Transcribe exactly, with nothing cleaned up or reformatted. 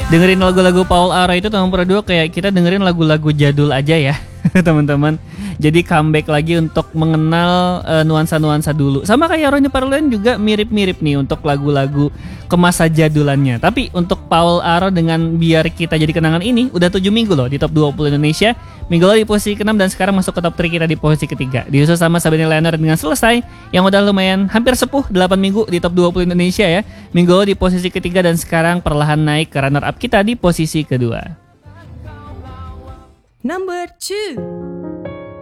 Dengerin lagu-lagu Paul Ara itu tahun dua kayak kita dengerin lagu-lagu jadul aja ya teman-teman. Jadi comeback lagi untuk mengenal uh, nuansa-nuansa dulu. Sama kayak Ronnie Parlen juga mirip-mirip nih untuk lagu-lagu ke masa jadulannya. Tapi untuk Paul Ara dengan Biar Kita Jadi Kenangan ini udah tujuh minggu loh di top dua puluh Indonesia. Minggu lalu di posisi keenam dan sekarang masuk ke top tiga kita di posisi ketiga. Disusul sama Sabrina Leonard dengan Selesai yang udah lumayan hampir sepuh delapan minggu di top dua puluh Indonesia ya. Minggu lalu di posisi ketiga dan sekarang perlahan naik ke runner up kita di posisi kedua. Number two.